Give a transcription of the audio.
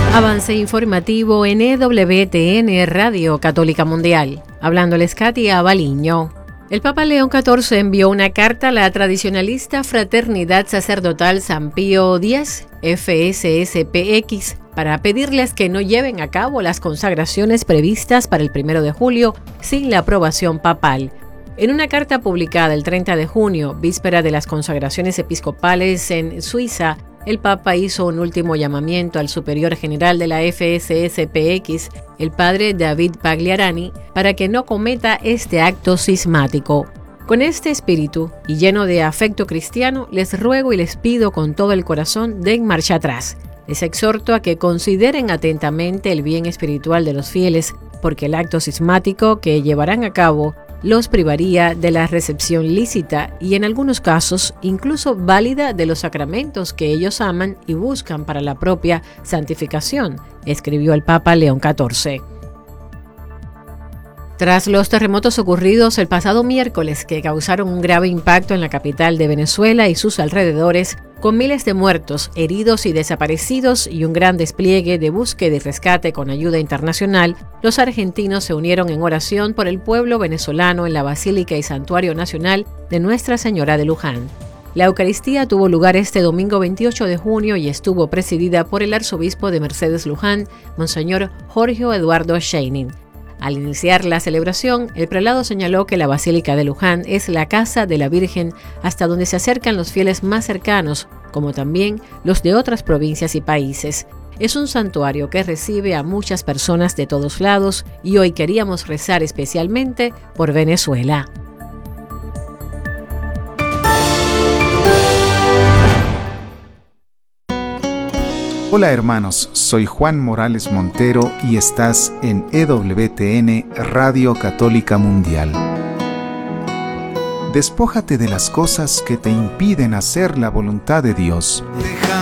Avance informativo en EWTN Radio Católica Mundial. Hablándoles Katia Baliño. El Papa León XIV envió una carta a la tradicionalista Fraternidad Sacerdotal San Pío X, FSSPX, para pedirles que no lleven a cabo las consagraciones previstas para el 1 de julio sin la aprobación papal. En una carta publicada el 30 de junio, víspera de las consagraciones episcopales en Suiza, el Papa hizo un último llamamiento al superior general de la FSSPX, el padre David Pagliarani, para que no cometa este acto cismático. Con este espíritu y lleno de afecto cristiano, les ruego y les pido con todo el corazón, den marcha atrás. Les exhorto a que consideren atentamente el bien espiritual de los fieles, porque el acto cismático que llevarán a cabo los privaría de la recepción lícita y en algunos casos incluso válida de los sacramentos que ellos aman y buscan para la propia santificación, escribió el Papa León XIV. Tras los terremotos ocurridos el pasado miércoles que causaron un grave impacto en la capital de Venezuela y sus alrededores, con miles de muertos, heridos y desaparecidos y un gran despliegue de búsqueda y rescate con ayuda internacional, los argentinos se unieron en oración por el pueblo venezolano en la Basílica y Santuario Nacional de Nuestra Señora de Luján. La Eucaristía tuvo lugar este domingo 28 de junio y estuvo presidida por el arzobispo de Mercedes Luján, Monseñor Jorge Eduardo Scheining. Al iniciar la celebración, el prelado señaló que la Basílica de Luján es la casa de la Virgen hasta donde se acercan los fieles más cercanos, como también los de otras provincias y países. Es un santuario que recibe a muchas personas de todos lados y hoy queríamos rezar especialmente por Venezuela. Hola hermanos, soy Juan Morales Montero y estás en EWTN Radio Católica Mundial. Despójate de las cosas que te impiden hacer la voluntad de Dios.